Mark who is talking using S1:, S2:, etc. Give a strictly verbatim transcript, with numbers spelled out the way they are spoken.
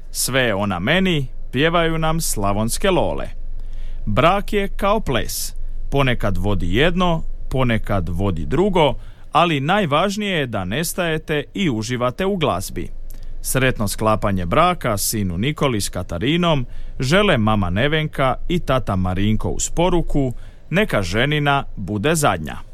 S1: Sve je ona meni, pjevaju nam slavonske lole. Brak je kao ples, ponekad vodi jedno, ponekad vodi drugo, ali najvažnije je da nestajete i uživate u glazbi. Sretno sklapanje braka sinu Nikoli s Katarinom žele mama Nevenka i tata Marinko uz poruku: neka ženina bude zadnja.